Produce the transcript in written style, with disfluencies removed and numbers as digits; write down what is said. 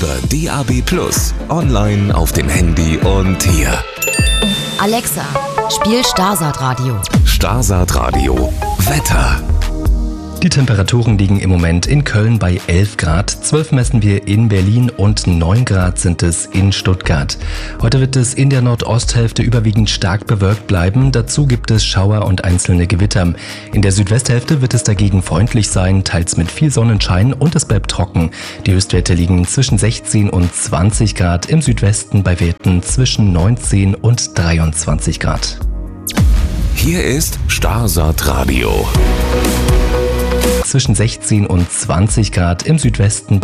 über DAB+, online auf dem Handy und hier. Alexa, spiel Starsat Radio. Starsat Radio. Wetter. Die Temperaturen liegen im Moment in Köln bei 11 Grad, 12 messen wir in Berlin und 9 Grad sind es in Stuttgart. Heute wird es in der Nordosthälfte überwiegend stark bewölkt bleiben, dazu gibt es Schauer und einzelne Gewitter. In der Südwesthälfte wird es dagegen freundlich sein, teils mit viel Sonnenschein und es bleibt trocken. Die Höchstwerte liegen zwischen 16 und 20 Grad, im Südwesten bei Werten zwischen 19 und 23 Grad. Hier ist Starsat Radio. Zwischen 16 und 20 Grad, im Südwesten